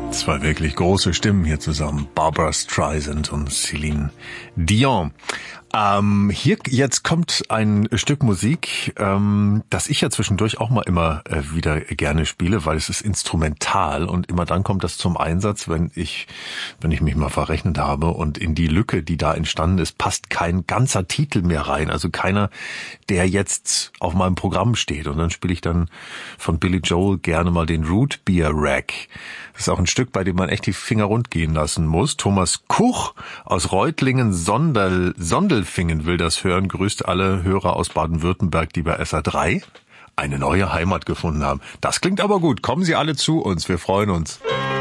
Zwei wirklich große Stimmen hier zusammen. Barbra Streisand und Celine Dion. Hier jetzt kommt ein Stück Musik, das ich ja zwischendurch auch mal immer wieder gerne spiele, weil es ist instrumental und immer dann kommt das zum Einsatz, wenn ich mich mal verrechnet habe und in die Lücke, die da entstanden ist, passt kein ganzer Titel mehr rein, also keiner, der jetzt auf meinem Programm steht. Und dann spiele ich dann von Billy Joel gerne mal den Root Beer Rack. Das ist auch ein Stück, bei dem man echt die Finger rund gehen lassen muss. Thomas Kuch aus Reutlingen-Sondelfingen will das hören. Grüßt alle Hörer aus Baden-Württemberg, die bei SA3 eine neue Heimat gefunden haben. Das klingt aber gut. Kommen Sie alle zu uns. Wir freuen uns.